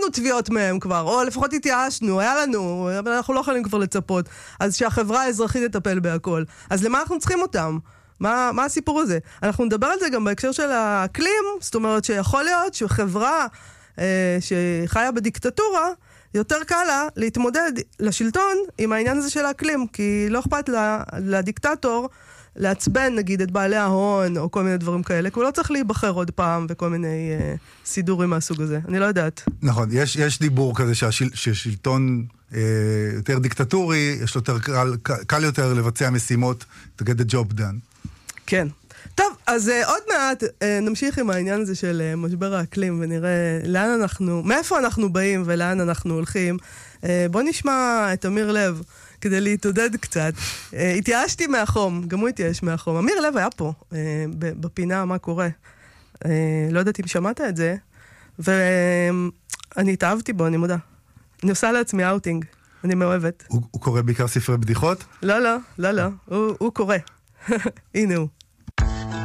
קיבלנו תביעות מהם כבר, או לפחות התייאשנו, היה לנו, אבל אנחנו לא יכולים כבר לצפות. אז שהחברה האזרחית תטפל בהכל. אז למה אנחנו צריכים אותם? מה הסיפור הזה? אנחנו נדבר על זה גם בהקשר של האקלים, זאת אומרת שיכול להיות שחברה שחיה בדיקטטורה, יותר קל לה להתמודד לשלטון עם העניין הזה של האקלים, כי לא אכפת לדיקטטור לעצבן נגיד את בעלי ההון או כל מיני דברים כאלה, כי הוא לא צריך להיבחר עוד פעם וכל מיני סידורים מהסוג הזה. אני לא יודעת. נכון, יש דיבור כזה ששלטון יותר דיקטטורי, יש לו קל יותר לבצע משימות, to get the job done. כן. טוב, אז עוד מעט נמשיך עם העניין הזה של משבר האקלים ונראה מאיפה אנחנו באים ולאן אנחנו הולכים. בוא נשמע את אמיר לב כדי להתעודד קצת. התייאשתי מהחום, גם הוא התייאש מהחום. אמיר לב היה פה בפינה מה קורה. לא יודעת אם שמעת את זה, ואני התאהבתי בו, אני מודה. אני עושה לעצמי אאוטינג, אני מאוהבת. הוא קורא בעיקר ספרי בדיחות? לא, הוא קורא. הנה הוא.